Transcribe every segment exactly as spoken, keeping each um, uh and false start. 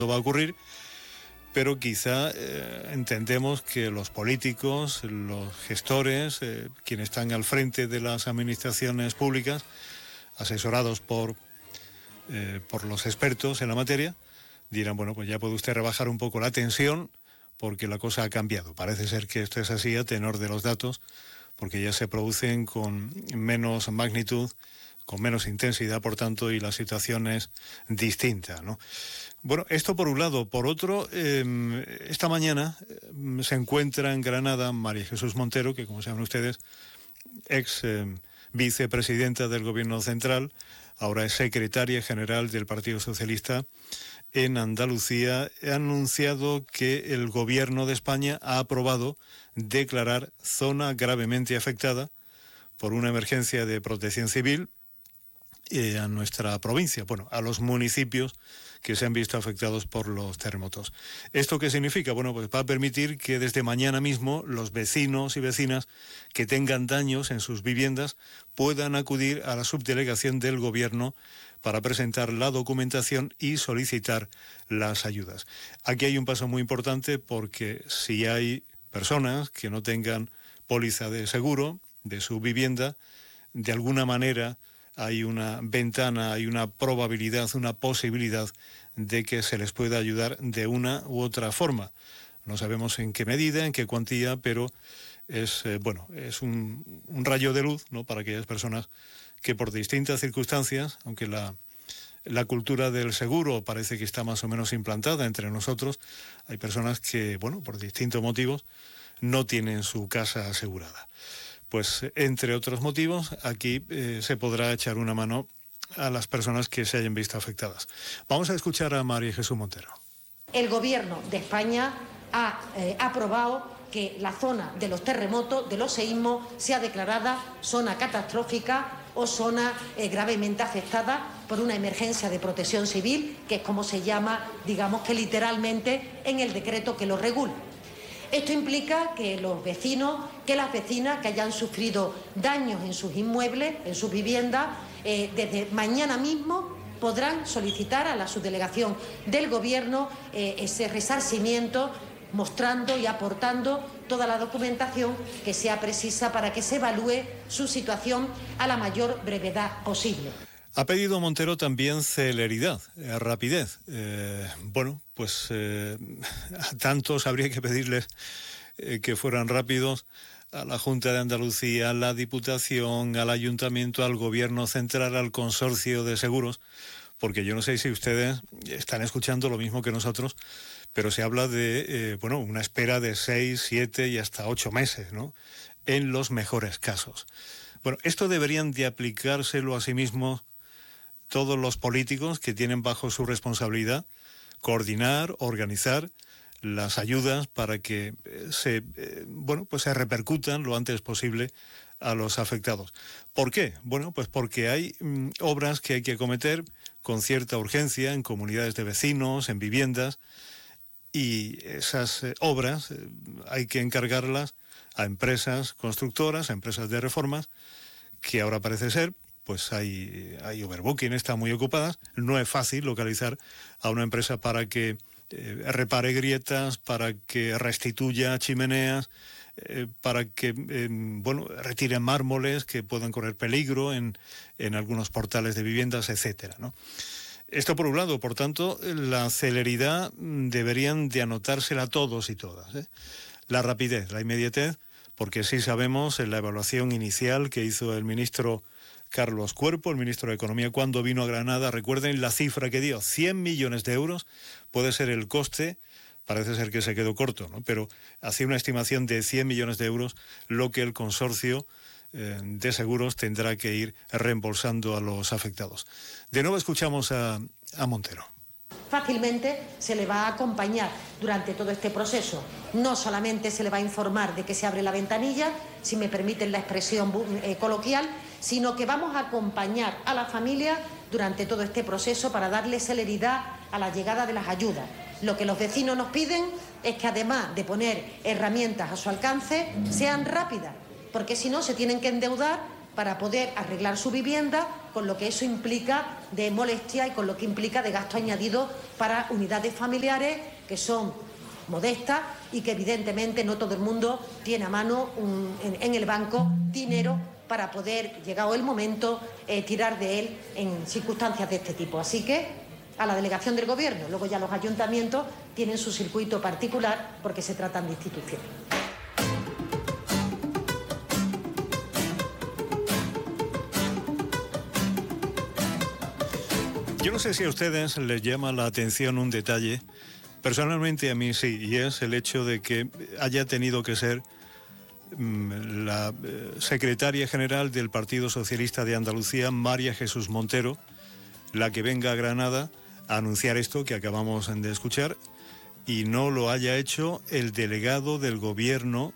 va a ocurrir, pero quizá eh, entendemos que los políticos, los gestores, eh, quienes están al frente de las administraciones públicas, asesorados por, eh, por los expertos en la materia, dirán, bueno, pues ya puede usted rebajar un poco la tensión porque la cosa ha cambiado. Parece ser que esto es así a tenor de los datos, porque ya se producen con menos magnitud, con menos intensidad, por tanto, y la situación es distinta, ¿no? Bueno, esto por un lado. Por otro, eh, esta mañana eh, se encuentra en Granada María Jesús Montero, que como saben ustedes, ex eh, vicepresidenta del Gobierno Central, ahora es secretaria general del Partido Socialista en Andalucía. Ha anunciado que el Gobierno de España ha aprobado declarar zona gravemente afectada por una emergencia de protección civil eh, a nuestra provincia, bueno, a los municipios que se han visto afectados por los terremotos. ¿Esto qué significa? Bueno, pues va a permitir que desde mañana mismo los vecinos y vecinas que tengan daños en sus viviendas puedan acudir a la subdelegación del Gobierno para presentar la documentación y solicitar las ayudas. Aquí hay un paso muy importante, porque si hay personas que no tengan póliza de seguro de su vivienda, de alguna manera hay una ventana, hay una probabilidad, una posibilidad de que se les pueda ayudar de una u otra forma. No sabemos en qué medida, en qué cuantía, pero es eh, bueno, es un, un rayo de luz, ¿no?, para aquellas personas que por distintas circunstancias, aunque la, la cultura del seguro parece que está más o menos implantada entre nosotros, hay personas que, bueno, por distintos motivos no tienen su casa asegurada. Pues, entre otros motivos, aquí eh, se podrá echar una mano a las personas que se hayan visto afectadas. Vamos a escuchar a María Jesús Montero. El Gobierno de España ha eh, aprobado que la zona de los terremotos, de los seísmos, sea declarada zona catastrófica o zona eh, gravemente afectada por una emergencia de protección civil, que es como se llama, digamos que literalmente, en el decreto que lo regula. Esto implica que los vecinos, que las vecinas que hayan sufrido daños en sus inmuebles, en sus viviendas, eh, desde mañana mismo podrán solicitar a la subdelegación del Gobierno eh, ese resarcimiento, mostrando y aportando toda la documentación que sea precisa para que se evalúe su situación a la mayor brevedad posible. Ha pedido Montero también celeridad, eh, rapidez. Eh, bueno, pues eh, a tantos habría que pedirles eh, que fueran rápidos, a la Junta de Andalucía, a la Diputación, al Ayuntamiento, al Gobierno Central, al Consorcio de Seguros, porque yo no sé si ustedes están escuchando lo mismo que nosotros, pero se habla de, eh, bueno, una espera de seis, siete y hasta ocho meses, ¿no?, en los mejores casos. Bueno, esto deberían de aplicárselo a sí mismos todos los políticos que tienen bajo su responsabilidad coordinar, organizar las ayudas para que eh, se, eh, bueno, pues se repercutan lo antes posible a los afectados. ¿Por qué? Bueno, pues porque hay mm, obras que hay que acometer con cierta urgencia en comunidades de vecinos, en viviendas, y esas eh, obras eh, hay que encargarlas a empresas constructoras, a empresas de reformas, que ahora parece ser, pues hay, hay overbooking, están muy ocupadas. No es fácil localizar a una empresa para que eh, repare grietas, para que restituya chimeneas, eh, para que eh, bueno, retire mármoles que puedan correr peligro en, en algunos portales de viviendas, etcétera, ¿no? Esto por un lado. Por tanto, la celeridad deberían de anotársela todos y todas, ¿eh? La rapidez, la inmediatez, porque sí sabemos en la evaluación inicial que hizo el ministro Carlos Cuerpo, el ministro de Economía, cuando vino a Granada, recuerden la cifra que dio, cien millones de euros puede ser el coste, parece ser que se quedó corto, ¿no?, pero hacía una estimación de cien millones de euros lo que el consorcio eh, de seguros tendrá que ir reembolsando a los afectados. De nuevo escuchamos a, a Montero. Fácilmente se le va a acompañar durante todo este proceso. No solamente se le va a informar de que se abre la ventanilla, si me permiten la expresión eh, coloquial, sino que vamos a acompañar a la familia durante todo este proceso para darle celeridad a la llegada de las ayudas. Lo que los vecinos nos piden es que, además de poner herramientas a su alcance, sean rápidas, porque si no se tienen que endeudar para poder arreglar su vivienda, con lo que eso implica de molestia y con lo que implica de gasto añadido para unidades familiares que son modestas y que evidentemente no todo el mundo tiene a mano un, en, en el banco dinero para poder, llegado el momento, eh, tirar de él en circunstancias de este tipo. Así que a la delegación del Gobierno, luego ya los ayuntamientos tienen su circuito particular porque se tratan de instituciones. Yo no sé si a ustedes les llama la atención un detalle, personalmente a mí sí, y es el hecho de que haya tenido que ser mmm, la eh, secretaria general del Partido Socialista de Andalucía, María Jesús Montero, la que venga a Granada a anunciar esto que acabamos de escuchar, y no lo haya hecho el delegado del Gobierno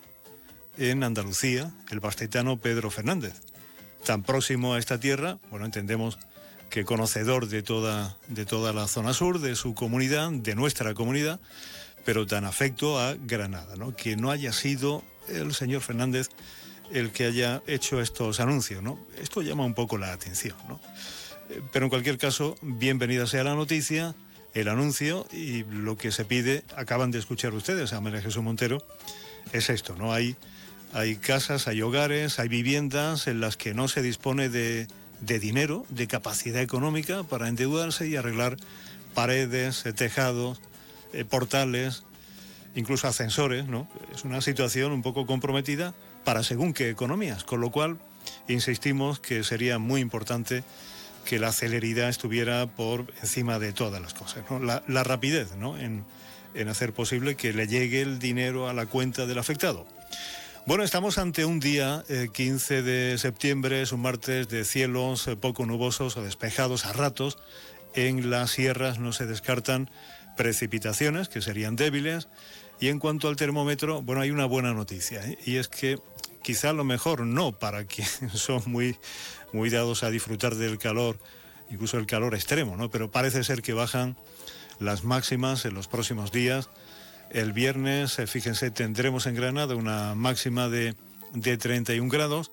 en Andalucía, el bastetano Pedro Fernández. Tan próximo a esta tierra, bueno, entendemos que conocedor de toda, de toda la zona sur, de su comunidad, de nuestra comunidad, pero tan afecto a Granada, ¿no? Que no haya sido el señor Fernández el que haya hecho estos anuncios, ¿no? Esto llama un poco la atención, ¿no? Pero en cualquier caso, bienvenida sea la noticia, el anuncio, y lo que se pide, acaban de escuchar ustedes a María Jesús Montero, es esto, ¿no? Hay, hay casas, hay hogares, hay viviendas en las que no se dispone de de dinero, de capacidad económica para endeudarse y arreglar paredes, tejados, eh, portales, incluso ascensores, ¿no? Es una situación un poco comprometida para según qué economías, con lo cual insistimos que sería muy importante que la celeridad estuviera por encima de todas las cosas, ¿no? La, la rapidez, ¿no? en, en hacer posible que le llegue el dinero a la cuenta del afectado. Bueno, estamos ante un día, eh, quince de septiembre, es un martes de cielos eh, poco nubosos o despejados a ratos. En las sierras no se descartan precipitaciones, que serían débiles. Y en cuanto al termómetro, bueno, hay una buena noticia, ¿eh? Y es que quizá lo mejor no para quienes son muy, muy dados a disfrutar del calor, incluso el calor extremo, ¿no? Pero parece ser que bajan las máximas en los próximos días. El viernes, fíjense, tendremos en Granada una máxima de, de treinta y un grados.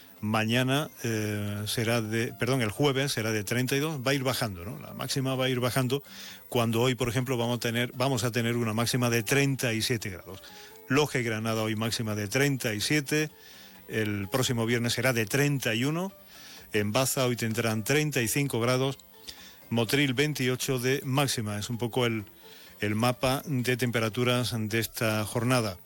Mañana eh, será de, perdón, el jueves será de treinta y dos, va a ir bajando, ¿no? La máxima va a ir bajando cuando hoy, por ejemplo, vamos a tener, vamos a tener una máxima de treinta y siete grados. Loje, Granada, hoy máxima de treinta y siete, el próximo viernes será de treinta y uno, en Baza hoy tendrán treinta y cinco grados, Motril veintiocho de máxima, es un poco el el mapa de temperaturas de esta jornada.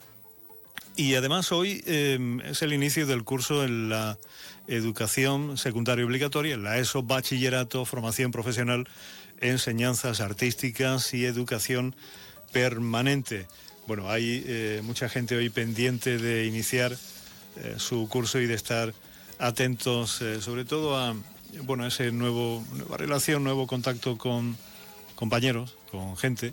Y además hoy eh, es el inicio del curso en la educación secundaria obligatoria, en la ESO, bachillerato, formación profesional, enseñanzas artísticas y educación permanente. Bueno, hay eh, mucha gente hoy pendiente de iniciar eh, su curso y de estar atentos eh, sobre todo a, bueno, ese nuevo, nueva relación, nuevo contacto con compañeros, con gente,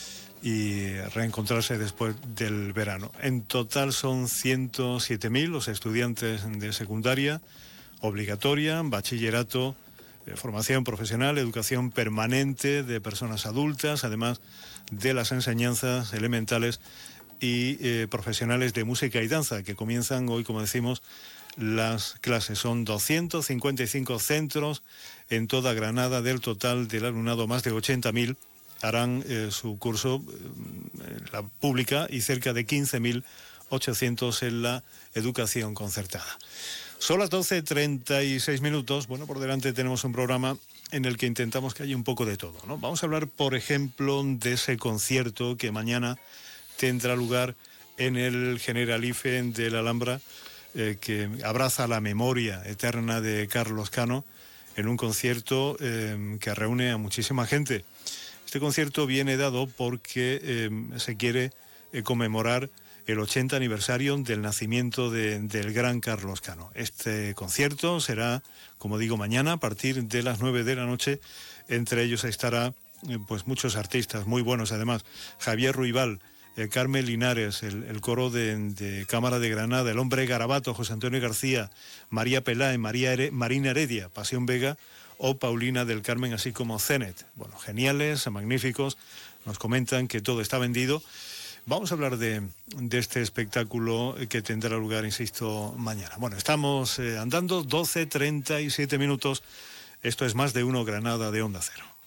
y reencontrarse después del verano. En total son ciento siete mil los estudiantes de secundaria obligatoria, bachillerato, eh, formación profesional, educación permanente de personas adultas, además de las enseñanzas elementales y eh, profesionales de música y danza, que comienzan hoy, como decimos, las clases. Son doscientos cincuenta y cinco centros en toda Granada. Del total del alumnado, más de ochenta mil harán eh, su curso eh, en la pública y cerca de quince mil ochocientos en la educación concertada. Son las doce treinta y seis minutos. Bueno, por delante tenemos un programa en el que intentamos que haya un poco de todo, ¿no? Vamos a hablar, por ejemplo, de ese concierto que mañana tendrá lugar en el Generalife de la Alhambra, eh, que abraza la memoria eterna de Carlos Cano, en un concierto eh, que reúne a muchísima gente. Este concierto viene dado porque eh, se quiere eh, conmemorar el ochenta aniversario del nacimiento de, del gran Carlos Cano. Este concierto será, como digo, mañana a partir de las nueve de la noche. Entre ellos estará eh, pues muchos artistas muy buenos, además Javier Ruibal, eh, Carmen Linares, el, el coro de, de Cámara de Granada, el Hombre Garabato, José Antonio García, María Peláez, María Here- Marina Heredia, Pasión Vega o Paulina del Carmen, así como Zenet. Bueno, geniales, magníficos, nos comentan que todo está vendido. Vamos a hablar de, de este espectáculo que tendrá lugar, insisto, mañana. Bueno, estamos eh, andando doce treinta y siete minutos. Esto es Más de Uno Granada de Onda Cero.